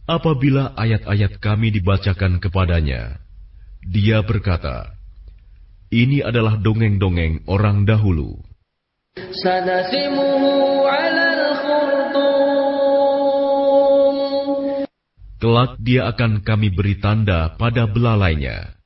Apabila ayat-ayat kami dibacakan kepadanya, dia berkata, "Ini adalah dongeng-dongeng orang dahulu." Kelak dia akan kami beri tanda pada belalainya.